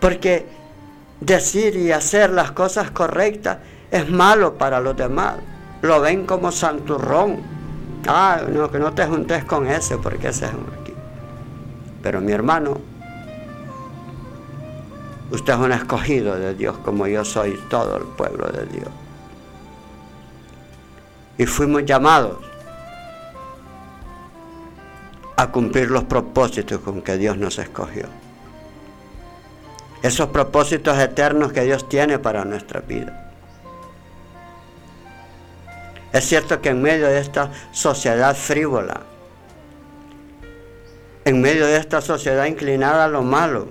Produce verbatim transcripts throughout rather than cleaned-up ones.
Porque decir y hacer las cosas correctas es malo para los demás. Lo ven como santurrón. Ah, no, que no te juntes con ese, porque ese es un aquí. Pero mi hermano, usted es un escogido de Dios, como yo soy todo el pueblo de Dios. Y fuimos llamados a cumplir los propósitos con que Dios nos escogió. Esos propósitos eternos que Dios tiene para nuestra vida. Es cierto que en medio de esta sociedad frívola, en medio de esta sociedad inclinada a lo malo,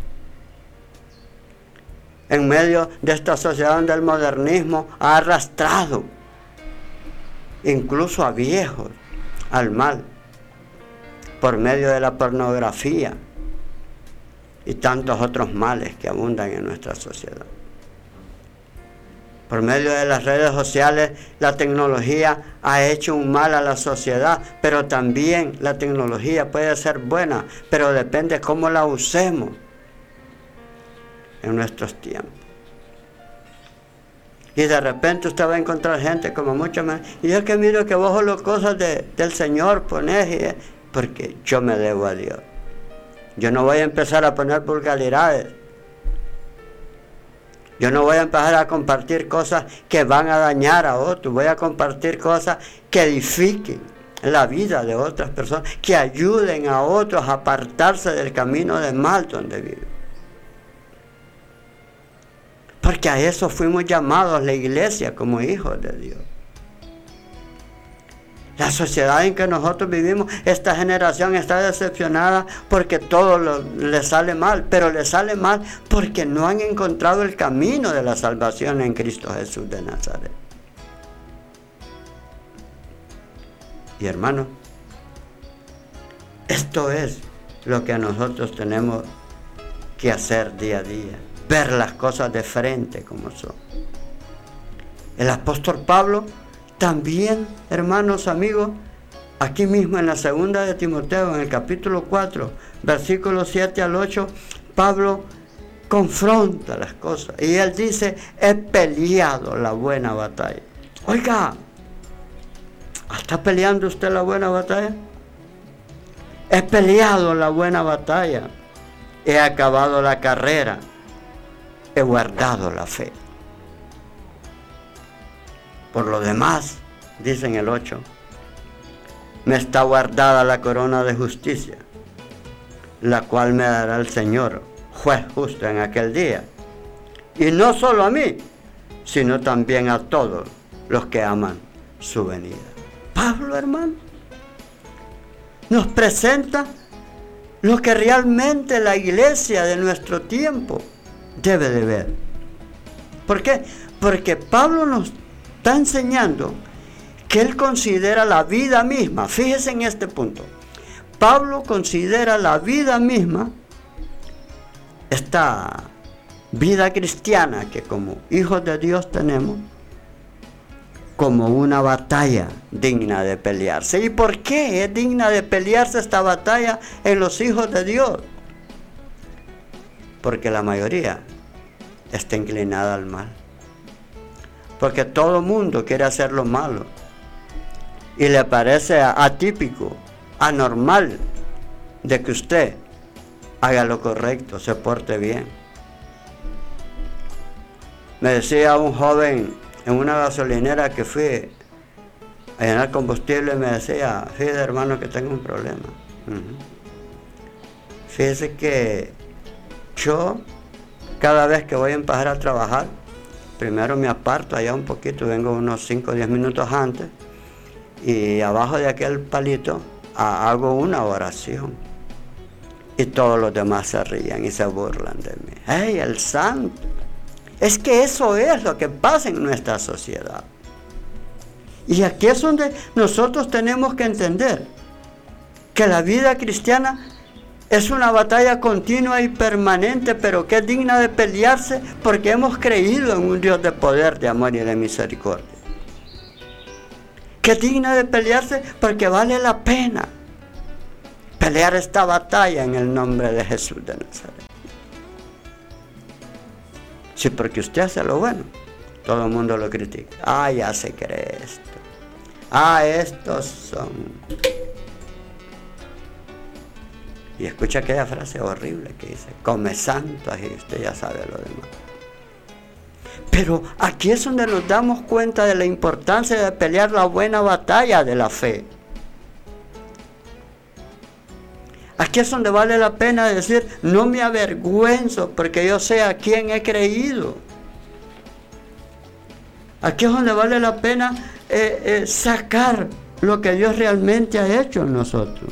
en medio de esta sociedad donde el modernismo ha arrastrado incluso a viejos al mal, por medio de la pornografía y tantos otros males que abundan en nuestra sociedad. Por medio de las redes sociales, la tecnología ha hecho un mal a la sociedad, pero también la tecnología puede ser buena, pero depende cómo la usemos en nuestros tiempos. Y de repente usted va a encontrar gente como mucho más. Y yo que miro que vos las cosas de, del Señor ponés, y, porque yo me debo a Dios. Yo no voy a empezar a poner vulgaridades. Yo no voy a empezar a compartir cosas que van a dañar a otros. Voy a compartir cosas que edifiquen la vida de otras personas, que ayuden a otros a apartarse del camino de mal donde viven. Porque a eso fuimos llamados la iglesia como hijos de Dios. La sociedad en que nosotros vivimos, esta generación está decepcionada porque todo lo, le sale mal, pero le sale mal porque no han encontrado el camino de la salvación en Cristo Jesús de Nazaret. Y hermano, esto es lo que nosotros tenemos que hacer día a día, ver las cosas de frente como son. El apóstol Pablo también, hermanos, amigos, aquí mismo en la segunda de Timoteo, en el capítulo cuatro, versículos siete al ocho, Pablo confronta las cosas. Y él dice, he peleado la buena batalla. Oiga, ¿está peleando usted la buena batalla? He peleado la buena batalla. He acabado la carrera. He guardado la fe. Por lo demás, dice en el ocho, me está guardada la corona de justicia, la cual me dará el Señor, juez justo en aquel día. Y no solo a mí, sino también a todos los que aman su venida. Pablo, hermano, nos presenta lo que realmente la iglesia de nuestro tiempo debe de ver. ¿Por qué? Porque Pablo nos está enseñando que él considera la vida misma. Fíjese en este punto. Pablo considera la vida misma, esta vida cristiana que como hijos de Dios tenemos, como una batalla digna de pelearse. ¿Y por qué es digna de pelearse esta batalla en los hijos de Dios? Porque la mayoría está inclinada al mal. Porque todo mundo quiere hacer lo malo. Y le parece atípico, anormal, de que usted haga lo correcto, se porte bien. Me decía un joven en una gasolinera que fui a llenar combustible, me decía, fíjese hermano que tengo un problema. Uh-huh. Fíjese que yo, cada vez que voy a empezar a trabajar, primero me aparto allá un poquito, vengo unos cinco o diez minutos antes, y abajo de aquel palito a, hago una oración. Y todos los demás se ríen y se burlan de mí. ¡Ey, el santo! Es que eso es lo que pasa en nuestra sociedad. Y aquí es donde nosotros tenemos que entender que la vida cristiana es una batalla continua y permanente, pero que es digna de pelearse porque hemos creído en un Dios de poder, de amor y de misericordia. Que es digna de pelearse porque vale la pena pelear esta batalla en el nombre de Jesús de Nazaret. Sí, porque usted hace lo bueno, todo el mundo lo critica. Ah, ya se cree esto. Ah, estos son. Y escucha aquella frase horrible que dice, come santos, y usted ya sabe lo demás. Pero aquí es donde nos damos cuenta de la importancia de pelear la buena batalla de la fe. Aquí es donde vale la pena decir, no me avergüenzo porque yo sé a quién he creído. Aquí es donde vale la pena eh, eh, sacar lo que Dios realmente ha hecho en nosotros.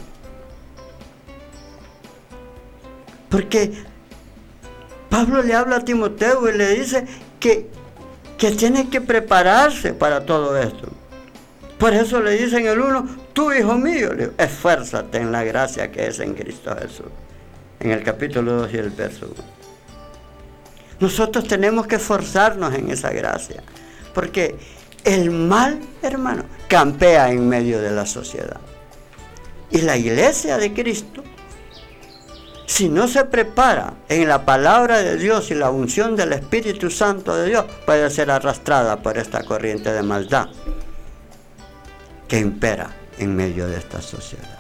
Porque Pablo le habla a Timoteo y le dice que, que tiene que prepararse para todo esto. Por eso le dice en el uno, tú hijo mío, le digo, esfuérzate en la gracia que es en Cristo Jesús. En el capítulo dos y el verso uno. Nosotros tenemos que esforzarnos en esa gracia. Porque el mal, hermano, campea en medio de la sociedad. Y la iglesia de Cristo, si no se prepara en la palabra de Dios y la unción del Espíritu Santo de Dios, puede ser arrastrada por esta corriente de maldad que impera en medio de esta sociedad.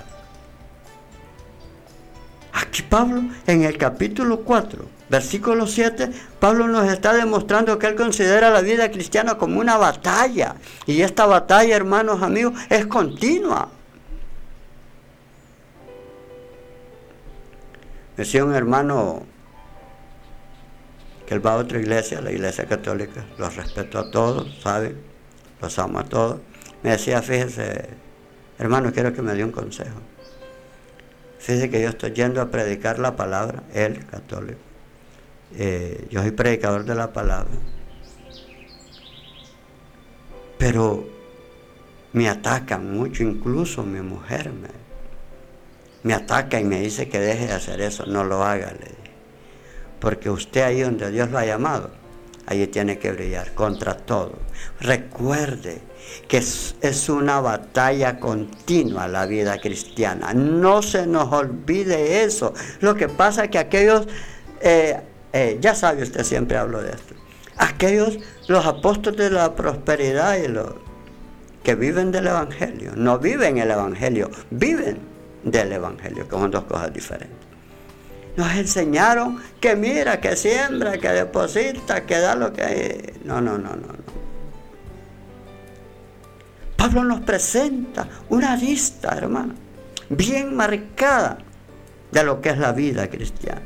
Aquí Pablo, en el capítulo cuatro, versículo siete, Pablo nos está demostrando que él considera la vida cristiana como una batalla. Y esta batalla, hermanos, amigos, es continua. Me decía un hermano que él va a otra iglesia, la iglesia católica, los respeto a todos, ¿saben? Los amo a todos. Me decía, fíjese, hermano, quiero que me dé un consejo. Fíjese que yo estoy yendo a predicar la palabra, él, católico. Eh, yo soy predicador de la palabra. Pero me atacan mucho, incluso mi mujer me, me ataca y me dice que deje de hacer eso, no lo haga, le dije. Porque usted ahí donde Dios lo ha llamado, allí tiene que brillar contra todo. Recuerde que es, es una batalla continua la vida cristiana. No se nos olvide eso. Lo que pasa es que aquellos, eh, eh, ya sabe usted, siempre hablo de esto, aquellos, los apóstoles de la prosperidad y los que viven del Evangelio, no viven el Evangelio, viven del Evangelio, que son dos cosas diferentes. Nos enseñaron que mira, que siembra, que deposita, que da lo que... No, no, no, no, no. Pablo nos presenta una lista, hermano, bien marcada de lo que es la vida cristiana.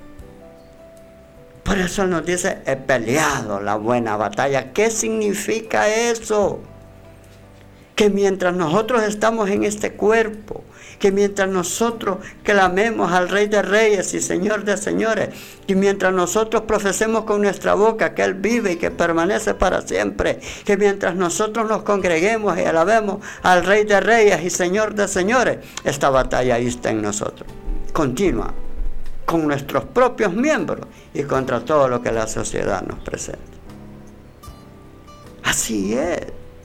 Por eso nos dice, he peleado la buena batalla. ¿Qué significa eso? Que mientras nosotros estamos en este cuerpo, que mientras nosotros clamemos al Rey de Reyes y Señor de Señores, que mientras nosotros profesemos con nuestra boca que Él vive y que permanece para siempre, que mientras nosotros nos congreguemos y alabemos al Rey de Reyes y Señor de Señores, esta batalla ahí está en nosotros, continua, con nuestros propios miembros y contra todo lo que la sociedad nos presenta. Así es.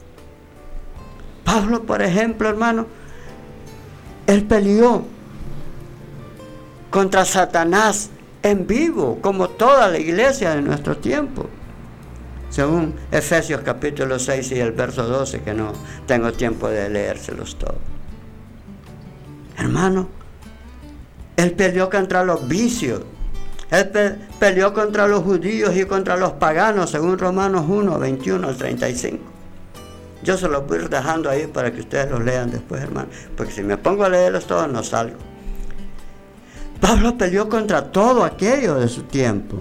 Pablo, por ejemplo, hermano, él peleó contra Satanás en vivo, como toda la iglesia de nuestro tiempo. Según Efesios capítulo seis y el verso doce, que no tengo tiempo de leérselos todos. Hermano, él peleó contra los vicios. Él pe- peleó contra los judíos y contra los paganos, según Romanos uno, veintiuno al treinta y cinco. Yo se los voy a ir dejando ahí para que ustedes los lean después, hermano. Porque si me pongo a leerlos todos, no salgo. Pablo peleó contra todo aquello de su tiempo.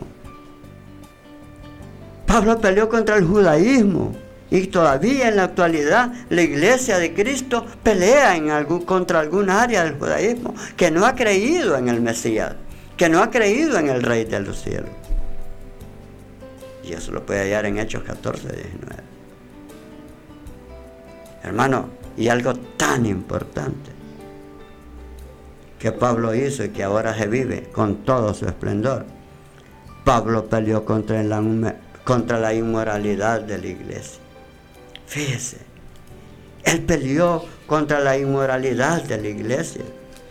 Pablo peleó contra el judaísmo. Y todavía en la actualidad la iglesia de Cristo pelea en algún, contra alguna área del judaísmo que no ha creído en el Mesías, que no ha creído en el Rey de los cielos. Y eso lo puede hallar en Hechos catorce, diecinueve. Hermano, y algo tan importante que Pablo hizo y que ahora se vive con todo su esplendor. Pablo peleó contra la, contra la inmoralidad de la iglesia. Fíjese, él peleó contra la inmoralidad de la iglesia.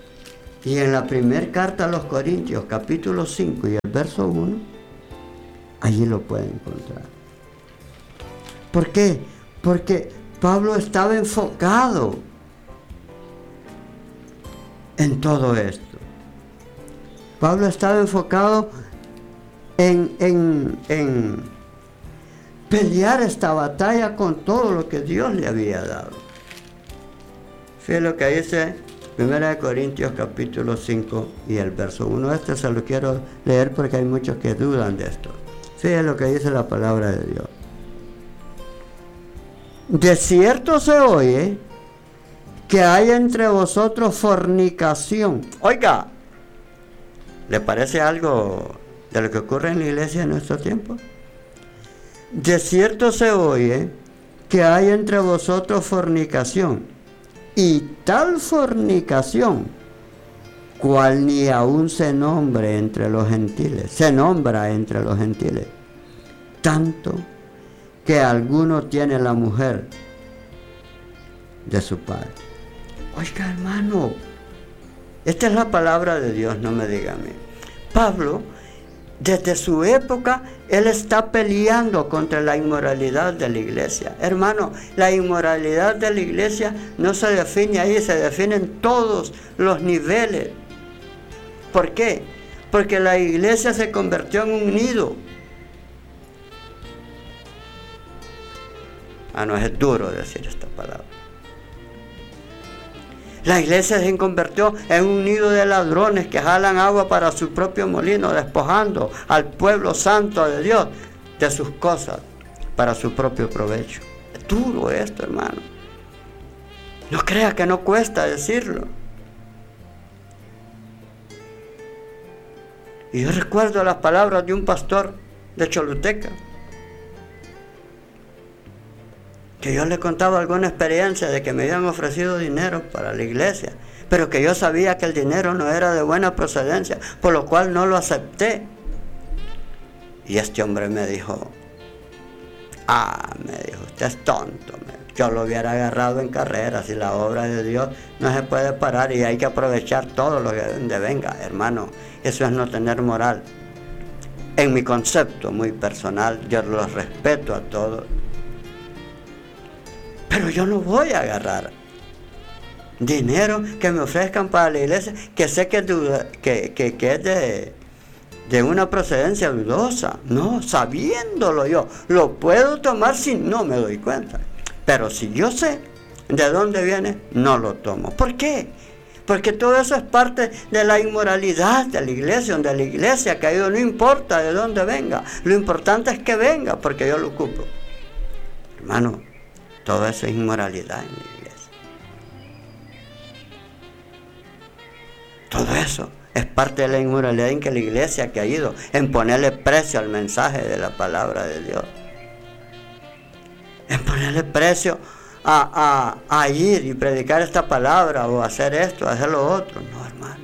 Y en la primera carta a los Corintios, capítulo cinco y el verso uno, allí lo puede encontrar. ¿Por qué? Porque Pablo estaba enfocado en todo esto. Pablo estaba enfocado en, en, en pelear esta batalla con todo lo que Dios le había dado. Fíjense lo que dice primera de Corintios capítulo cinco y el verso uno. Este se lo quiero leer porque hay muchos que dudan de esto. Fíjense lo que dice la palabra de Dios. De cierto se oye que hay entre vosotros fornicación. Oiga, ¿le parece algo de lo que ocurre en la iglesia en nuestro tiempo? De cierto se oye que hay entre vosotros fornicación, y tal fornicación, cual ni aún se nombre entre los gentiles, se nombra entre los gentiles, tanto que alguno tiene la mujer de su padre. Oiga, hermano, esta es la palabra de Dios, no me diga a mí. Pablo, desde su época, él está peleando contra la inmoralidad de la iglesia. Hermano, la inmoralidad de la iglesia no se define ahí, se define en todos los niveles. ¿Por qué? Porque la iglesia se convirtió en un nido. Ah, no, es duro decir esta palabra. La iglesia se convirtió en un nido de ladrones que jalan agua para su propio molino, despojando al pueblo santo de Dios de sus cosas para su propio provecho. Es duro esto, hermano. No crea que no cuesta decirlo. Y yo recuerdo las palabras de un pastor de Choluteca, que yo le contaba alguna experiencia de que me habían ofrecido dinero para la iglesia, pero que yo sabía que el dinero no era de buena procedencia, por lo cual no lo acepté. Y este hombre me dijo, ah, me dijo, usted es tonto. Yo lo hubiera agarrado en carrera. Si la obra de Dios no se puede parar y hay que aprovechar todo lo que donde venga, hermano, eso es no tener moral. En mi concepto muy personal, yo los respeto a todos, pero yo no voy a agarrar dinero que me ofrezcan para la iglesia, que sé que, duda, que, que, que es de, de una procedencia dudosa. No, sabiéndolo yo, lo puedo tomar si no me doy cuenta. Pero si yo sé de dónde viene, no lo tomo. ¿Por qué? Porque todo eso es parte de la inmoralidad de la iglesia, donde la iglesia ha caído, no importa de dónde venga. Lo importante es que venga, porque yo lo ocupo. Hermano, todo eso es inmoralidad en la iglesia. Todo eso es parte de la inmoralidad en que la iglesia ha caído, en ponerle precio al mensaje de la palabra de Dios. En ponerle precio a, a, a ir y predicar esta palabra, o hacer esto, hacer lo otro. No, hermano.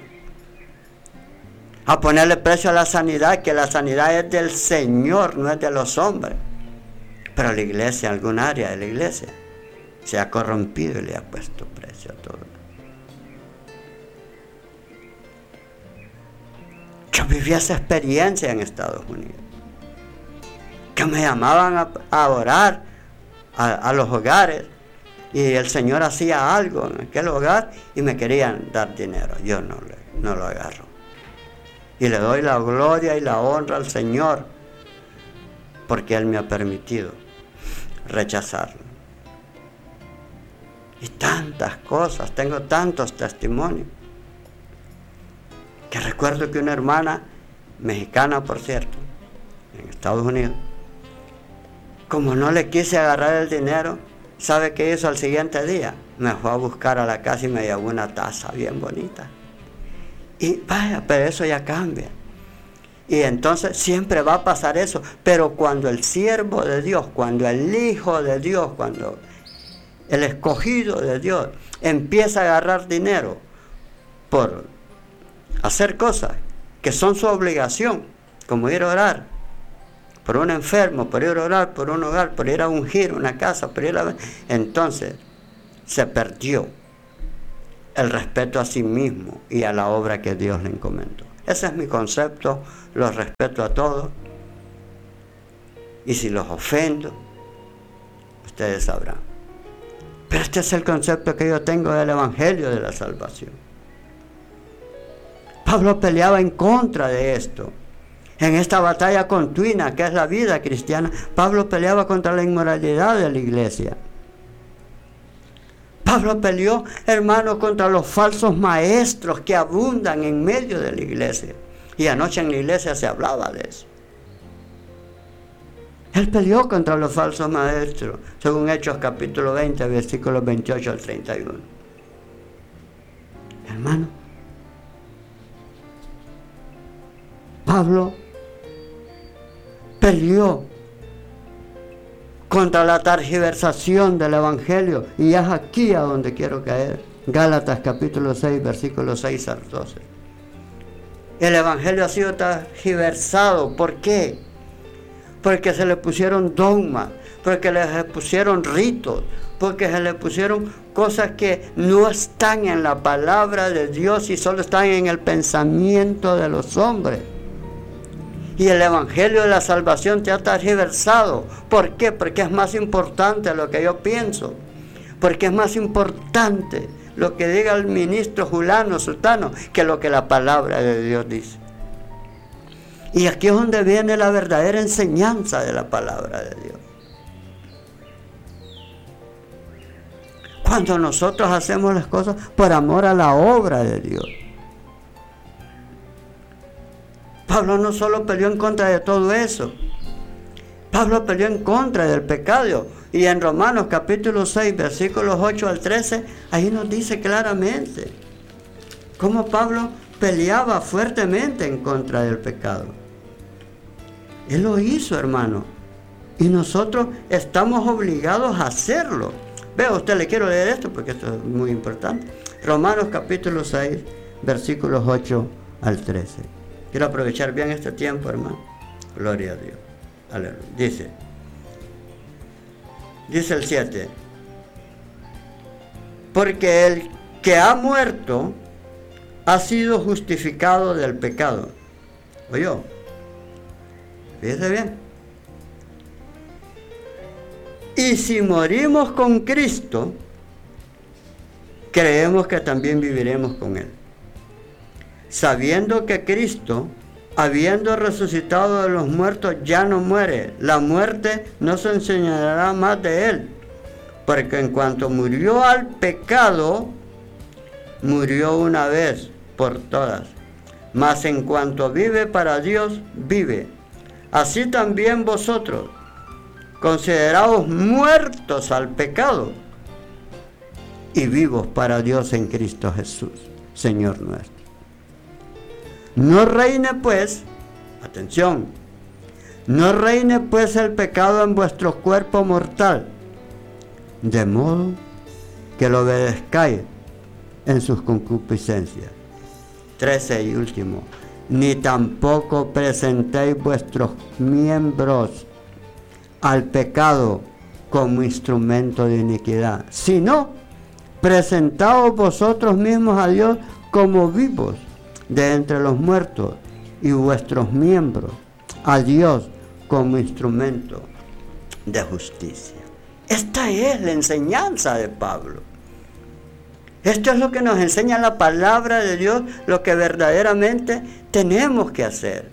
A ponerle precio a la sanidad, que la sanidad es del Señor, no es de los hombres. Pero la iglesia, algún área de la iglesia, se ha corrompido y le ha puesto precio a todo. Yo viví esa experiencia en Estados Unidos, que me llamaban a, a orar a, a los hogares, y el Señor hacía algo en aquel hogar y me querían dar dinero. Yo no, le, no lo agarro. Y le doy la gloria y la honra al Señor, porque Él me ha permitido rechazarlo. Y tantas cosas, tengo tantos testimonios, que recuerdo que una hermana mexicana, por cierto, en Estados Unidos, como no le quise agarrar el dinero, ¿sabe qué hizo al siguiente día? Me fue a buscar a la casa y me llevó una taza bien bonita. Y vaya, pero eso ya cambia. Y entonces siempre va a pasar eso. Pero cuando el siervo de Dios, cuando el hijo de Dios, cuando el escogido de Dios empieza a agarrar dinero por hacer cosas que son su obligación, como ir a orar por un enfermo, por ir a orar por un hogar, por ir a ungir una casa, por ir a... entonces se perdió el respeto a sí mismo y a la obra que Dios le encomendó. Ese es mi concepto, los respeto a todos, Y si los ofendo, ustedes sabrán. Pero este es el concepto que yo tengo del Evangelio de la salvación. Pablo peleaba en contra de esto. En esta batalla continua que es la vida cristiana, Pablo peleaba contra la inmoralidad de la iglesia. Pablo peleó, hermanos, contra los falsos maestros que abundan en medio de la iglesia. Y anoche en la iglesia se hablaba de eso. Él peleó contra los falsos maestros, según Hechos capítulo veinte, versículos veintiocho al treinta y uno. Hermano, Pablo peleó contra la tergiversación del Evangelio, y es aquí a donde quiero caer. Gálatas capítulo seis, versículos seis al doce. El Evangelio ha sido tergiversado. ¿Por qué? Porque se le pusieron dogmas, porque le pusieron ritos, porque se le pusieron cosas que no están en la palabra de Dios y solo están en el pensamiento de los hombres. Y el Evangelio de la salvación te ha tergiversado. ¿Por qué? Porque es más importante lo que yo pienso. Porque es más importante lo que diga el ministro fulano, sultano, que lo que la palabra de Dios dice. Y aquí es donde viene la verdadera enseñanza de la palabra de Dios. Cuando nosotros hacemos las cosas por amor a la obra de Dios. Pablo no solo peleó en contra de todo eso. Pablo peleó en contra del pecado. Y en Romanos capítulo seis, versículos ocho al trece, ahí nos dice claramente cómo Pablo peleaba fuertemente en contra del pecado. Él lo hizo, hermano. Y nosotros estamos obligados a hacerlo. Vea, a usted le quiero leer esto porque esto es muy importante. Romanos capítulo seis, versículos ocho al trece. Quiero aprovechar bien este tiempo, hermano. Gloria a Dios. Aleluya. Dice, dice el siete. Porque el que ha muerto ha sido justificado del pecado. ¿Oyó? Fíjese bien. Y si morimos con Cristo, creemos que también viviremos con Él. Sabiendo que Cristo, habiendo resucitado de los muertos, ya no muere. La muerte no se enseñará más de Él. Porque en cuanto murió al pecado, murió una vez por todas. Mas en cuanto vive para Dios, vive. Así también vosotros, consideraos muertos al pecado y vivos para Dios en Cristo Jesús, Señor nuestro. No reine pues, atención, no reine pues el pecado en vuestro cuerpo mortal, de modo que lo obedezcáis en sus concupiscencias. trece y último. Ni tampoco presentéis vuestros miembros al pecado como instrumento de iniquidad, sino presentaos vosotros mismos a Dios como vivos de entre los muertos, y vuestros miembros a Dios como instrumento de justicia. Esta es la enseñanza de Pablo. Esto es lo que nos enseña la palabra de Dios, lo que verdaderamente tenemos que hacer.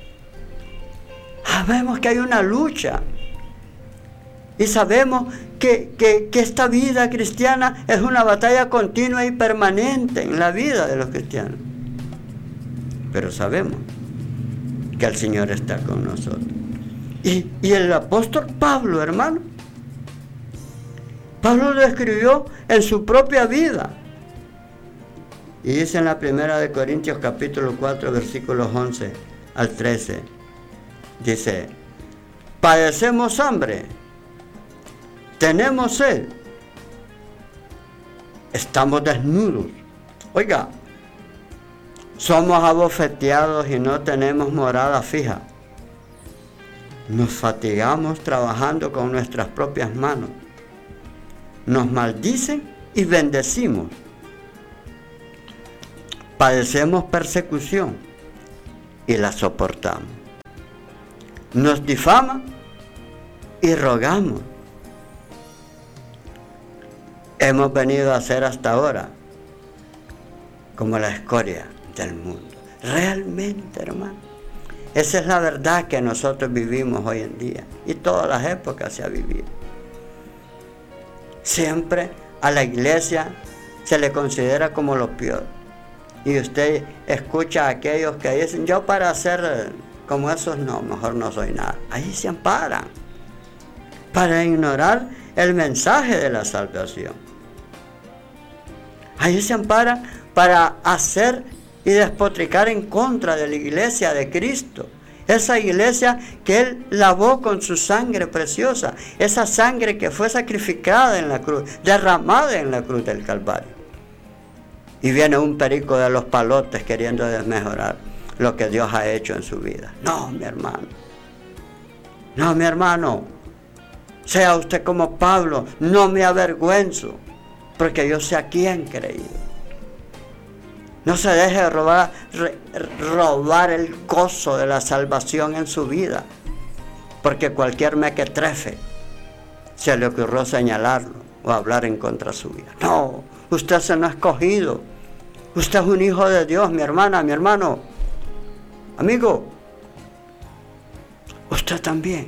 Sabemos que hay una lucha y sabemos que, que, que esta vida cristiana es una batalla continua y permanente en la vida de los cristianos. Pero sabemos que el Señor está con nosotros. Y, y el apóstol Pablo, hermano, Pablo lo escribió en su propia vida. Y dice en la primera de Corintios capítulo cuatro, versículos once al trece. Dice, padecemos hambre, tenemos sed, estamos desnudos. Oiga, somos abofeteados y no tenemos morada fija. Nos fatigamos trabajando con nuestras propias manos. Nos maldicen y bendecimos. Padecemos persecución y la soportamos. Nos difaman y rogamos. Hemos venido a ser hasta ahora como la escoria del mundo. Realmente, hermano. Esa es la verdad que nosotros vivimos hoy en día. Y todas las épocas se ha vivido. Siempre a la iglesia se le considera como lo peor. Y usted escucha a aquellos que dicen, yo para ser como esos no, mejor no soy nada. Ahí se amparan. Para ignorar el mensaje de la salvación. Ahí se amparan para hacer y despotricar en contra de la iglesia de Cristo. Esa iglesia que Él lavó con su sangre preciosa. Esa sangre que fue sacrificada en la cruz, derramada en la cruz del Calvario. Y viene un perico de los palotes queriendo desmejorar lo que Dios ha hecho en su vida. No, mi hermano. No, mi hermano. Sea usted como Pablo. No me avergüenzo, porque yo sé a quién he creído. No se deje robar, re, robar el gozo de la salvación en su vida, porque cualquier mequetrefe se le ocurrió señalarlo o hablar en contra de su vida. No, usted se no ha escogido. Usted es un hijo de Dios, mi hermana, mi hermano. Amigo, usted también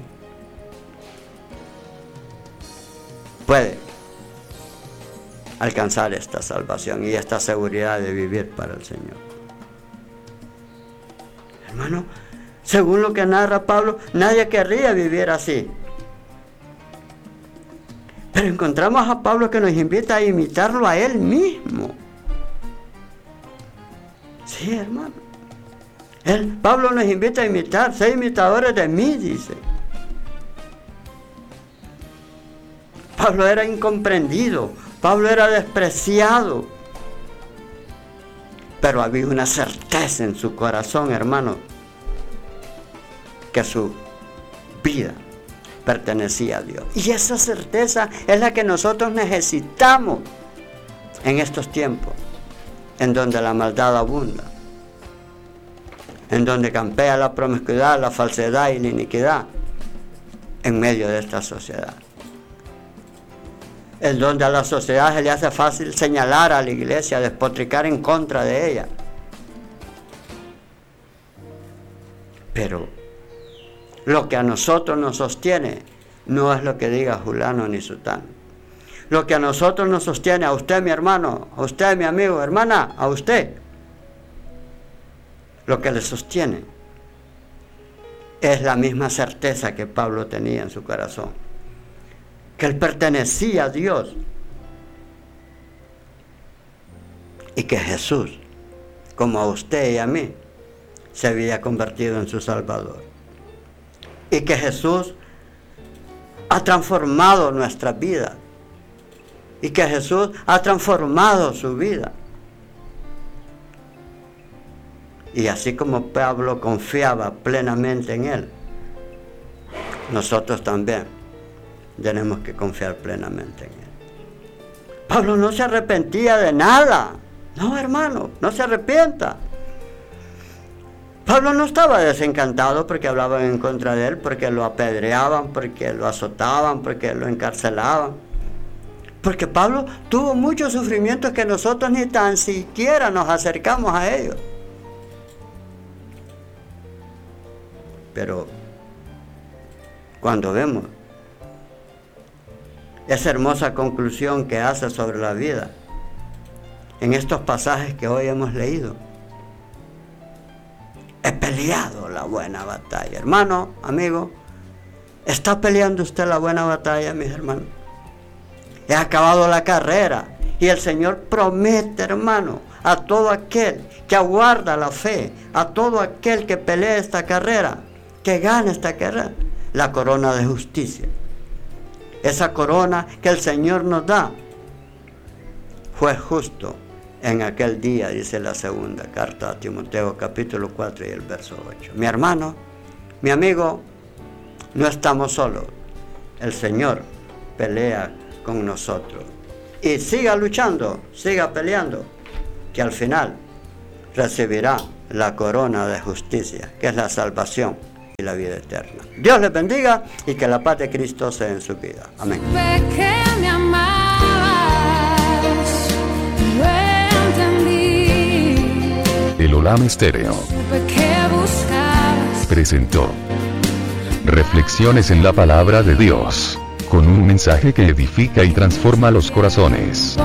puede alcanzar esta salvación y esta seguridad de vivir para el Señor. Hermano, según lo que narra Pablo, nadie querría vivir así. Pero encontramos a Pablo que nos invita a imitarlo a él mismo. Sí, hermano. Él, Pablo nos invita a imitar, ser imitadores de mí, dice. Pablo era incomprendido. Pablo era despreciado, pero había una certeza en su corazón, hermano, que su vida pertenecía a Dios. Y esa certeza es la que nosotros necesitamos en estos tiempos, en donde la maldad abunda, en donde campea la promiscuidad, la falsedad y la iniquidad en medio de esta sociedad. En donde a la sociedad se le hace fácil señalar a la iglesia, despotricar en contra de ella. Pero lo que a nosotros nos sostiene no es lo que diga fulano ni sutano. Lo que a nosotros nos sostiene, a usted mi hermano, a usted mi amigo, hermana, a usted, lo que le sostiene es la misma certeza que Pablo tenía en su corazón, que él pertenecía a Dios y que Jesús, como a usted y a mí, se había convertido en su Salvador, y que Jesús ha transformado nuestra vida, y que Jesús ha transformado su vida. Y así como Pablo confiaba plenamente en él, nosotros también tenemos que confiar plenamente en él. Pablo no se arrepentía de nada. No, hermano, no se arrepienta. Pablo no estaba desencantado porque hablaban en contra de él, porque lo apedreaban, porque lo azotaban, porque lo encarcelaban. Porque Pablo tuvo muchos sufrimientos que nosotros ni tan siquiera nos acercamos a ellos. Pero cuando vemos esa hermosa conclusión que hace sobre la vida en estos pasajes que hoy hemos leído, he peleado la buena batalla. Hermano, amigo, ¿está peleando usted la buena batalla, mis hermanos? He acabado la carrera y el Señor promete, hermano, a todo aquel que aguarda la fe, a todo aquel que pelea esta carrera, que gane esta carrera, la corona de justicia. Esa corona que el Señor nos da fue justo en aquel día, dice la segunda carta a Timoteo, capítulo cuatro y el verso ocho. Mi hermano, mi amigo, no estamos solos. El Señor pelea con nosotros. Y siga luchando, siga peleando, que al final recibirá la corona de justicia, que es la salvación y la vida eterna. Dios les bendiga y que la paz de Cristo sea en su vida. Amén. El Olam Estéreo presentó Reflexiones en la Palabra de Dios, con un mensaje que edifica y transforma los corazones.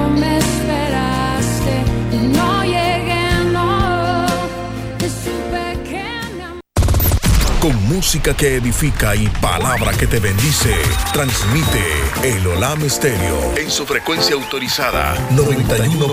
Con música que edifica y palabra que te bendice, transmite el Olam Estéreo en su frecuencia autorizada noventa y uno